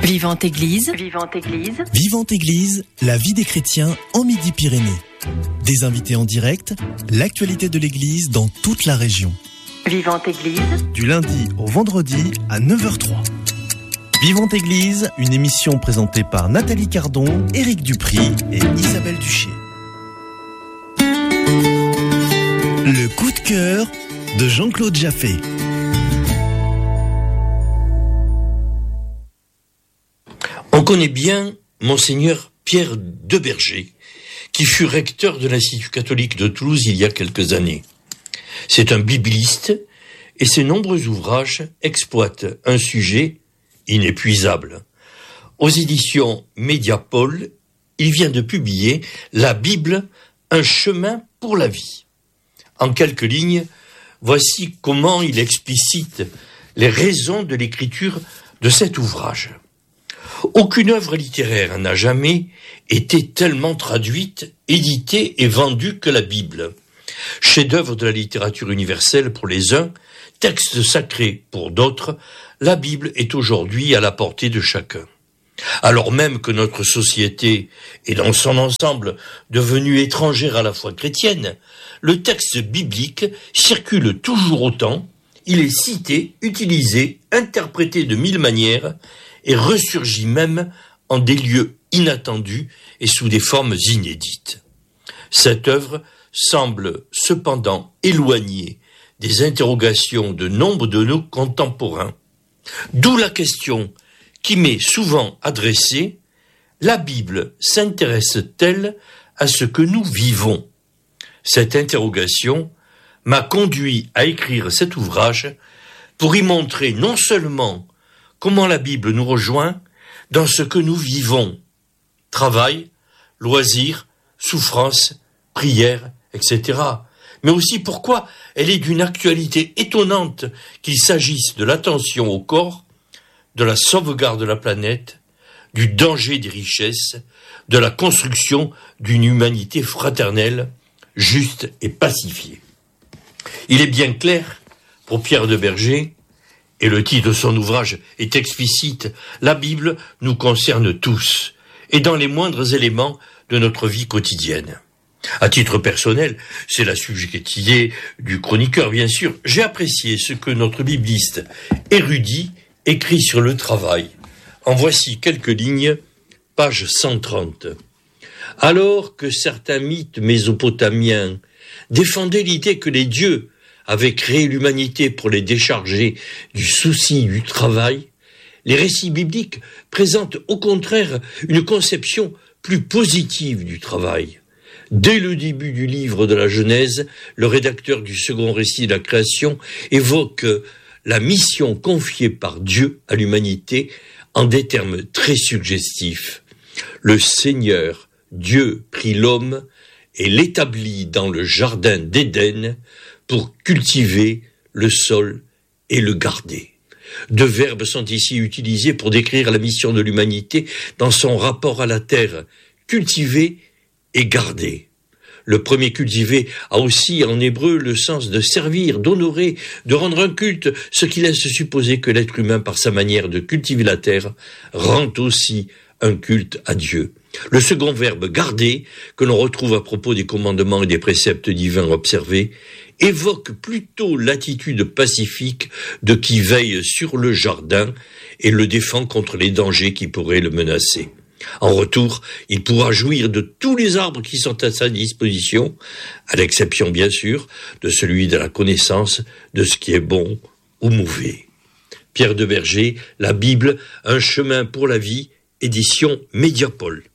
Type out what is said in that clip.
Vivante Église. Vivante Église. Vivante Église, la vie des chrétiens en Midi-Pyrénées. Des invités en direct, l'actualité de l'Église dans toute la région. Vivante Église. Du lundi au vendredi à 9h03. Vivante Église, une émission présentée par Nathalie Cardon, Éric Dupry et Isabelle Duché. Le coup de cœur de Jean-Claude Jaffé. On connaît bien Monseigneur Pierre Deberger, qui fut recteur de l'Institut catholique de Toulouse il y a quelques années. C'est un bibliste et ses nombreux ouvrages exploitent un sujet inépuisable. Aux éditions Mediapol, il vient de publier La Bible, un chemin pour la vie. En quelques lignes, voici comment il explicite les raisons de l'écriture de cet ouvrage. Aucune œuvre littéraire n'a jamais été tellement traduite, éditée et vendue que la Bible. Chef-d'œuvre de la littérature universelle pour les uns, texte sacré pour d'autres, la Bible est aujourd'hui à la portée de chacun. Alors même que notre société est dans son ensemble devenue étrangère à la foi chrétienne, le texte biblique circule toujours autant, il est cité, utilisé, interprété de mille manières et ressurgit même en des lieux inattendus et sous des formes inédites. Cette œuvre semble cependant éloignée des interrogations de nombre de nos contemporains, d'où la question qui m'est souvent adressée: la Bible s'intéresse-t-elle à ce que nous vivons ? Cette interrogation m'a conduit à écrire cet ouvrage pour y montrer non seulement comment la Bible nous rejoint dans ce que nous vivons, travail, loisirs, souffrance, prière, etc., mais aussi pourquoi elle est d'une actualité étonnante, qu'il s'agisse de l'attention au corps, de la sauvegarde de la planète, du danger des richesses, de la construction d'une humanité fraternelle, juste et pacifiée. Il est bien clair, pour Pierre Deberger, et le titre de son ouvrage est explicite, la Bible nous concerne tous, et dans les moindres éléments de notre vie quotidienne. À titre personnel, c'est la subjectivité du chroniqueur, bien sûr. J'ai apprécié ce que notre bibliste érudit écrit sur le travail. En voici quelques lignes, page 130. Alors que certains mythes mésopotamiens défendaient l'idée que les dieux avaient créé l'humanité pour les décharger du souci du travail, les récits bibliques présentent au contraire une conception plus positive du travail. Dès le début du livre de la Genèse, le rédacteur du second récit de la création évoque la mission confiée par Dieu à l'humanité en des termes très suggestifs. Le Seigneur, Dieu, prit l'homme et l'établit dans le jardin d'Éden pour cultiver le sol et le garder. Deux verbes sont ici utilisés pour décrire la mission de l'humanité dans son rapport à la terre, cultiver et garder. Le premier cultiver a aussi en hébreu le sens de servir, d'honorer, de rendre un culte, ce qui laisse supposer que l'être humain, par sa manière de cultiver la terre, rend aussi un culte à Dieu. Le second verbe garder, que l'on retrouve à propos des commandements et des préceptes divins observés, évoque plutôt l'attitude pacifique de qui veille sur le jardin et le défend contre les dangers qui pourraient le menacer. En retour, il pourra jouir de tous les arbres qui sont à sa disposition, à l'exception bien sûr de celui de la connaissance de ce qui est bon ou mauvais. Pierre Deberger, La Bible, un chemin pour la vie, édition Mediapol.